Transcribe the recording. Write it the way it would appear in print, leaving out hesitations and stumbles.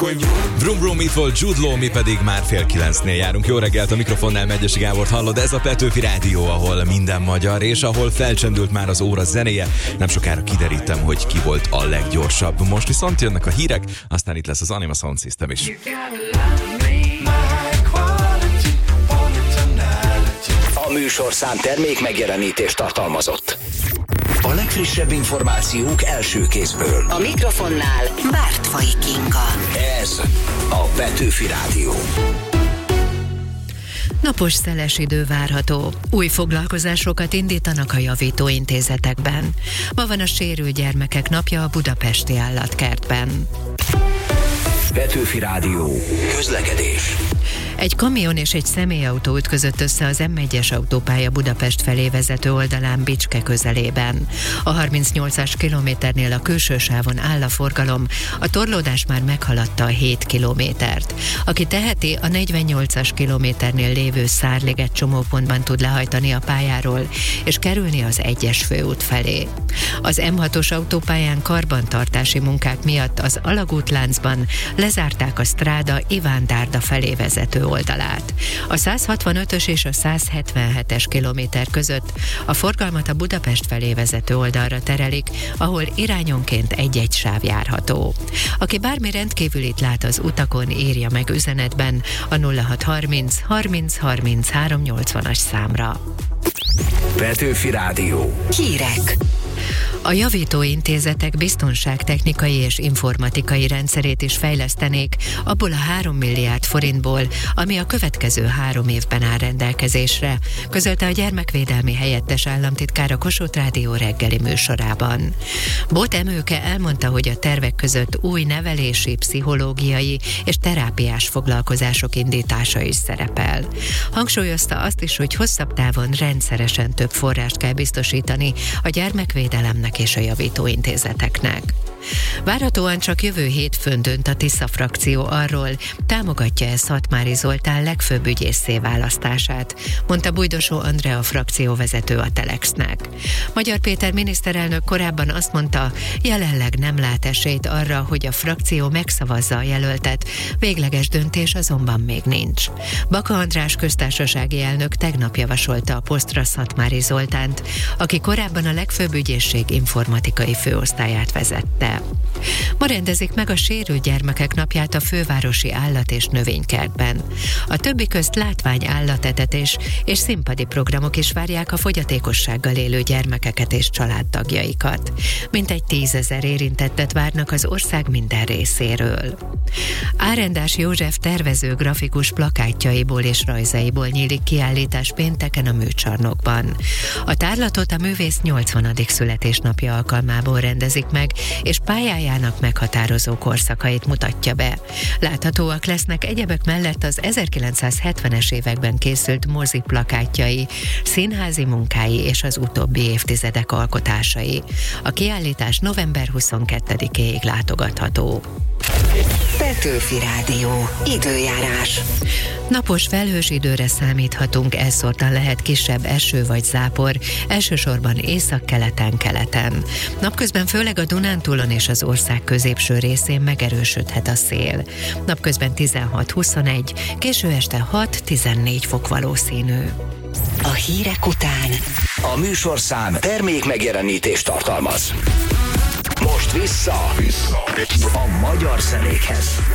Brum Brum, itt volt Jude Law, mi pedig már 8:30 járunk. Jó reggelt, a mikrofonnál Megyesi Gábort hallod, ez a Petőfi Rádió, ahol minden magyar, és ahol felcsendült már az óra zenéje. Nem sokára kiderítem, hogy ki volt a leggyorsabb. Most viszont jönnek a hírek, aztán itt lesz az Anima Sound System is. A műsorszám termék megjelenítést tartalmazott. A legfrissebb információk első kézből. A mikrofonnál Bártfai Kinga. Ez a Petőfi Rádió. Napos szeles idő várható. Új foglalkozásokat indítanak a javítóintézetekben. Ma van a sérült gyermekek napja a budapesti állatkertben. Petőfi Rádió. Közlekedés. Egy kamion és egy személyautó ütközött össze az M1-es autópálya Budapest felé vezető oldalán Bicske közelében. A 38-as kilométernél a külső sávon áll a forgalom, a torlódás már meghaladta a 7 kilométert. Aki teheti, a 48-as kilométernél lévő Szárliget csomópontban tud lehajtani a pályáról, és kerülni az 1-es főút felé. Az M6-os autópályán karbantartási munkák miatt az alagútláncban lezárták a Stráda Iván Dárda felé vezető oldalát. A 165-ös és a 177-es kilométer között a forgalmat a Budapest felé vezető oldalra terelik, ahol irányonként egy-egy sáv járható. Aki bármi rendkívülit lát az utakon, írja meg üzenetben a 0630 30 30 380-as számra. Petőfi Rádió. Hírek. A javítóintézetek biztonságtechnikai és informatikai rendszerét is fejlesztenék abból a 3 milliárd forintból, ami a következő 3 évben áll rendelkezésre, közölte a gyermekvédelmi helyettes államtitkár a Kossuth Rádió reggeli műsorában. Bot Emőke elmondta, hogy a tervek között új nevelési, pszichológiai és terápiás foglalkozások indítása is szerepel. Hangsúlyozta azt is, hogy hosszabb távon rendszeresen több forrást kell biztosítani a gyermekvédelemnek és a javítóintézeteknek. Várhatóan csak jövő hétfőn dönt a Tisza frakció arról, támogatja-e Szatmári Zoltán legfőbb ügyésszé választását, mondta Bujdosó Andrea frakcióvezető a Telexnek. Magyar Péter miniszterelnök korábban azt mondta, jelenleg nem lát esélyt arra, hogy a frakció megszavazza a jelöltet, végleges döntés azonban még nincs. Baka András köztársasági elnök tegnap javasolta a posztra Szatmári Zoltánt, aki korábban a legfőbb ügyészség informatikai főosztályát vezette. Ma rendezik meg a sérült gyermekek napját a fővárosi állat- és növénykertben. A többi közt látvány állatetetés és színpadi programok is várják a fogyatékossággal élő gyermekeket és családtagjaikat. Mintegy 10 000 érintettet várnak az ország minden részéről. Árendás József tervező grafikus plakátjaiból és rajzaiból nyílik kiállítás pénteken a Műcsarnokban. A tárlatot a művész 80. születésnapja alkalmából rendezik meg, és pályájának meghatározó korszakait mutatja be. Láthatóak lesznek egyebek mellett az 1970-es években készült mozi plakátjai, színházi munkái és az utóbbi évtizedek alkotásai. A kiállítás november 22-éig látogatható. Petőfi Rádió. Időjárás. Napos felhős időre számíthatunk, elszórtan lehet kisebb eső vagy zápor, elsősorban északkeleten-keleten. Napközben főleg a Dunántúlon és az ország középső részén megerősödhet a szél. Napközben 16-21, késő este 6-14 fok valószínű. A hírek után A műsorszám termék megjelenítést tartalmaz. Most vissza a magyar zenékhez.